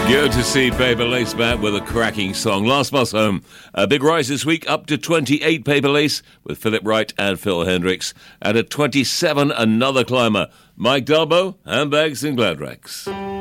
Good to see Paper Lace back with a cracking song. Last bus home. A big rise this week, up to 28 Paper Lace with Philip Wright and Phil Hendricks. And at 27, another climber, Mike Dalbo, Handbags and Glad Rags.